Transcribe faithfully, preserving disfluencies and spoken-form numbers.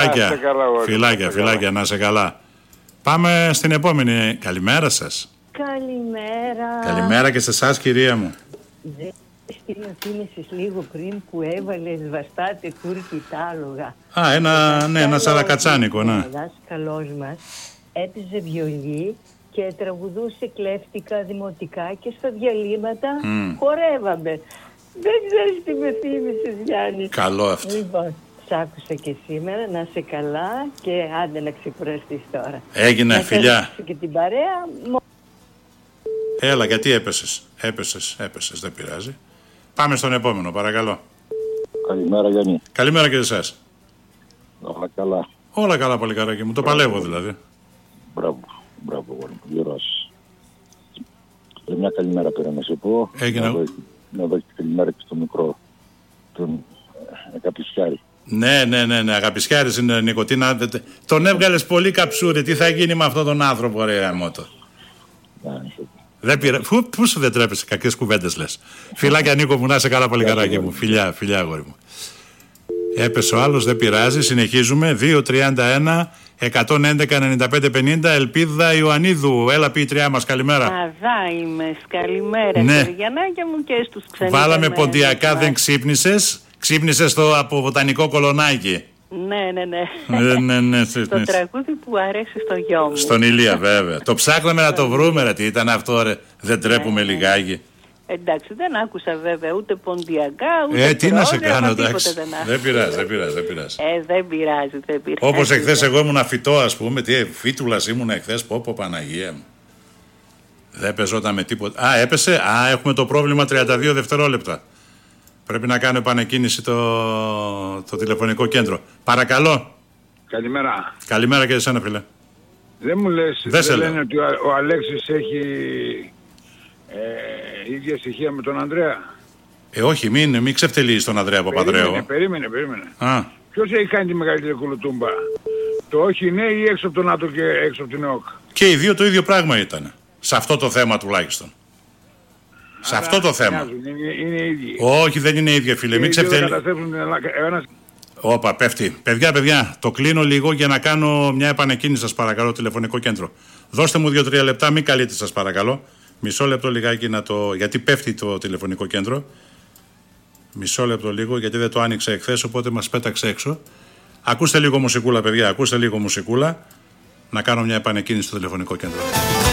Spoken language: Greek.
Φιλάκια, φιλάκια, φιλάκια, να είσαι καλά. Πάμε στην επόμενη. Καλημέρα σας. Καλημέρα. Καλημέρα και σε εσάς, κυρία μου. Δεν στείλω λίγο πριν που έβαλες βαστάτε Τούρκοι τ' άλογα. Α, ένα, ναι, ένα σαρακατσάνικο, ναι. Ο δάσκαλός μας έπαιζε βιολί και τραγουδούσε κλέφτικα δημοτικά και στα διαλύματα mm. χορεύαμε. Δεν ξέρεις τι με θύμισες, Γιάννη. Καλό αυτό. Λοιπόν, σ' άκουσα και σήμερα, να είσαι καλά και άντε να ξεκουραστείς τώρα. Έγινε, να φιλιά. Και την παρέα. Έλα, γιατί έπεσες, έπεσες, έπεσες, δεν πειράζει. Πάμε στον επόμενο, παρακαλώ. Καλημέρα, Γιάννη. Καλημέρα και εσάς. Όλα καλά. Όλα καλά, πολύ καράκι μου. Το Μπράβο. παλεύω δηλαδή. Μπράβο, μπράβο, Γιώργος. Ε, μια καλημέρα πέρα να σε πω. Έγινε. Να δω, να δω και καλημέρα και στο μικρό, τον ε, Καπισιάρη. Ναι, ναι, ναι, ναι. Αγαπησιάρης είναι, Νίκο. Τι να... Τον έβγαλες πολύ καψούρι. Τι θα γίνει με αυτόν τον άνθρωπο, ρε γαμώτο. Δεν πειρα... Πού, πού σου δεν τρέπεσαι, κακές κουβέντες λες. Φιλάκια, Νίκο μου, να είσαι καλά, πολύ καράκι μου. Φιλιά, φιλιά, αγόρι μου. Έπεσε ο άλλος, δεν πειράζει. Συνεχίζουμε. δύο τριάντα ένα εκατόν έντεκα ενενήντα πέντε πενήντα. Ελπίδα Ιωαννίδου. Έλα, ποιητριά μας, καλημέρα. Αδά είμαι. Καλημέρα, ναι. Χριστιανάκια μου και στους ξενούς. Βάλαμε ποντιακά, δεν ξύπνησες. Ξύπνησες στο από βοτανικό κολονάκι. Ναι, ναι, ναι. ναι, ναι, ναι, ναι. Το τραγούδι που αρέσει στο γιο μου. Στον Ηλία, βέβαια. Το ψάχναμε να το βρούμε, ρε. Τι ήταν αυτό, ρε. Δεν τρέπουμε ναι, λιγάκι. Εντάξει, δεν άκουσα βέβαια ούτε ποντιακά, ούτε. Ε, τι πρόγραμμα, να σε κάνω, εντάξει. Δεν, δεν πειράζει, δεν πειράζει, δεν πειράζει. Ε, δεν πειράζει, δεν πειράζει. Όπως εχθές εγώ ήμουν φυτό, ας πούμε. Τι φύτουλας ήμουν εχθές, πω, πω, Παναγία μου. Δεν πεζόταν με τίποτα. Α, έπεσε. Α, έχουμε το πρόβλημα τριάντα δύο δευτερόλεπτα. Πρέπει να κάνω επανεκκίνηση το, το τηλεφωνικό κέντρο. Παρακαλώ. Καλημέρα. Καλημέρα και εσένα, φίλε. Δεν μου λες, δεν, δεν λένε ότι ο, ο Αλέξης έχει ε, ίδια στοιχεία με τον Ανδρέα. Ε, όχι, μην, μην ξεφτελείς τον Ανδρέα Παπανδρέου. Περίμενε, περίμενε, περίμενε. Α. Ποιος έχει κάνει τη μεγαλύτερη κουλουτούμπα, το όχι ναι ή έξω από τον ΝΑΤΟ και έξω από την ΕΟΚ? Και οι δύο το ίδιο πράγμα ήταν. Σε αυτό το θέμα τουλάχιστον. Σε άρα, αυτό το θέμα. Είναι, είναι ίδιοι. Όχι, δεν είναι ίδια, φίλε. Μην ξεφτελείς. Όπα, πέφτει. Παιδιά, παιδιά, το κλείνω λίγο για να κάνω μια επανεκκίνηση, σας παρακαλώ, τηλεφωνικό κέντρο. Δώστε μου δύο τρία λεπτά, μην καλείτε, σας παρακαλώ. Μισό λεπτό λιγάκι να το. Γιατί πέφτει το τηλεφωνικό κέντρο. Μισό λεπτό λίγο, γιατί δεν το άνοιξε εχθές, οπότε μας πέταξε έξω. Ακούστε λίγο μουσικούλα, παιδιά, ακούστε λίγο μουσικούλα. Να κάνω μια επανεκκίνηση στο τηλεφωνικό κέντρο.